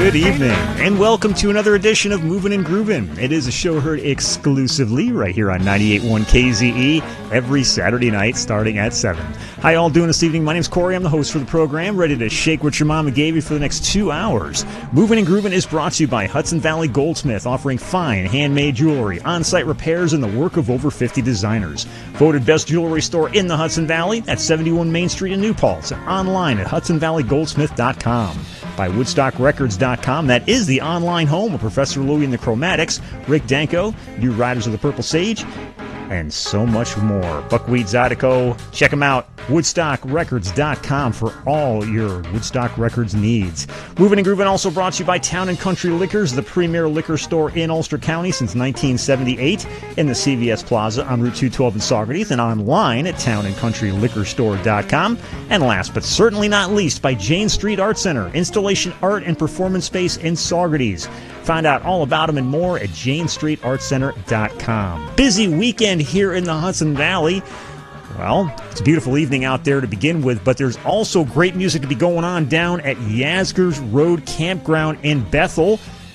Good evening, and welcome to another edition of Movin' and Groovin'. It is a show heard exclusively right here on 98.1 KZE every Saturday night starting at 7. How y'all doing this evening? My name's Corey. I'm the host for the program, ready to shake what your mama gave you for the next 2 hours. Movin' and Groovin' is brought to you by Hudson Valley Goldsmith, offering fine handmade jewelry, on-site repairs, and the work of over 50 designers. Voted best jewelry store in the Hudson Valley at 71 Main Street in New Paltz, and online at hudsonvalleygoldsmith.com. By WoodstockRecords.com. That is the online home of Professor Louie and the Chromatics, Rick Danko, New Riders of the Purple Sage, and so much more. Buckwheat Zydeco, check them out. WoodstockRecords.com for all your Woodstock Records needs. Moving and Groovin' also brought to you by Town & Country Liquors, the premier liquor store in Ulster County since 1978 in the CVS Plaza on Route 212 in Saugerties and online at townandcountryliquorstore.com. And last but certainly not least, by Jane Street Art Center, installation art and performance space in Saugerties. Find out all about them and more at janestreetartcenter.com. Busy weekend here in the Hudson Valley. Well, it's a beautiful evening out there to begin with, but there's also great music to be going on down at Yasgur's Road Campground in Bethel.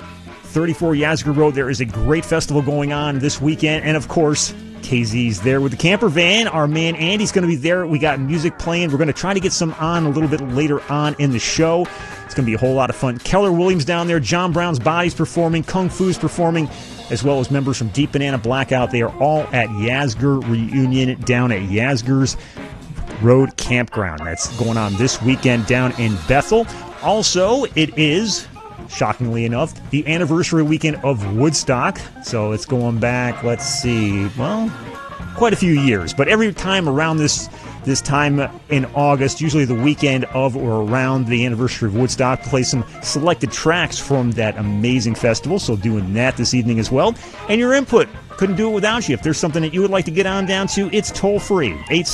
34 Yasgur Road, there is a great festival going on this weekend, and of course, KZ's there with the camper van. Our man Andy's going to be there. We got music playing. We're going to try to get some on a little bit later on in the show. It's going to be a whole lot of fun. Keller Williams down there. John Brown's Body's performing. Kung Fu's performing, as well as members from Deep Banana Blackout. They are all at Yasgur Reunion down at Yasgur's Road Campground. That's going on this weekend down in Bethel. Also, it is, shockingly enough, the anniversary weekend of Woodstock. So it's going back, let's see, well, quite a few years. But every time around this time in August, usually the weekend of or around the anniversary of Woodstock, play some selected tracks from that amazing festival. So doing that this evening as well. And your input, couldn't do it without you. If there's something that you would like to get on down to, it's toll free,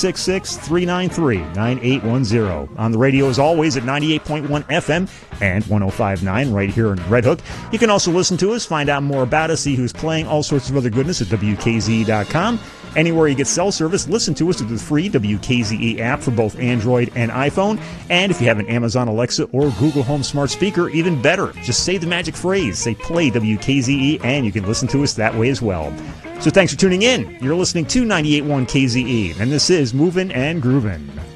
866-393-9810. On the radio as always at 98.1 FM and 105.9 right here in Red Hook. You can also listen to us, find out more about us, see who's playing, all sorts of other goodness at WKZE.com. Anywhere you get cell service, listen to us with the free WKZE app for both Android and iPhone. And if you have an Amazon Alexa or Google Home smart speaker, even better. Just say the magic phrase, say play WKZE, and you can listen to us that way as well. So thanks for tuning in. You're listening to 98.1 KZE, and this is Movin' and Groovin'.